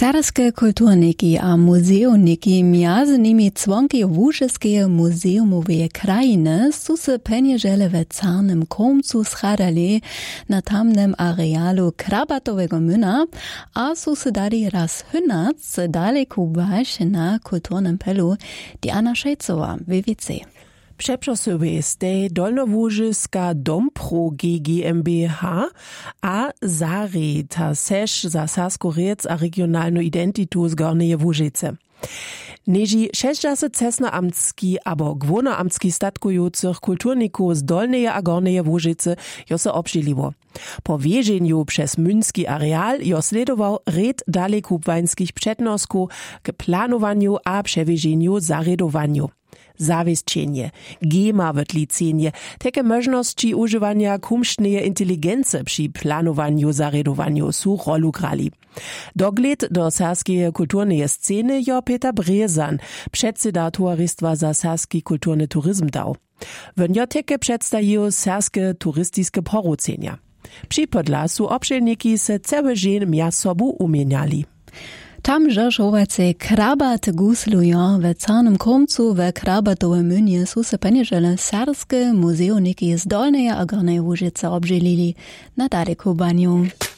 Serbske kulturniki a muzeumniki, między nimi członki Łużyckiej Muzeumowej Krajiny, su se peniażele w Czarnym Komcu schadali na tamnym arealu Krabatowego Młyna, a su se dali raz hynac daleko baš na kulturnym pelu Diana Szejcowa, WWC. Przeprosuje stej Dolnołużycka Dompro GmbH a Zari, ta sež za Sasko-Rec a regionalnu identitu z Gornje Łużyce. Neži 60 cesnoamtski abo gwonoamtski statkujących kulturników z Dolneje a Gorneje Łużyce jo se obžiliło. Po wjeżeniu przez münski areal jo sledował red dalekubwańskich przednosków k planowaniu a przewiezieniu zaredowaniu. Zawieszczenie, gema wytlicenie, takie możności używania kumsztnej inteligencji przy planowaniu zaredowaniu su rolu grali. Dogled do serskiej kulturnej sceny jo Peter Brezan, przedseda towarzystwa za serski kulturny turyzm dał. Wonjo takie przedstawił serskie turystyczne porucenia. Przy podlasu obszelniki se całe dzień między sobą umieniali. Tam Rzeszowacy Krabat guslują w Czarnym Komcu w Krabatowym Młynie su se peniażele serbskie muzeumniki z Dolnej a Gornej Łużyce obżelili na daleko baniu.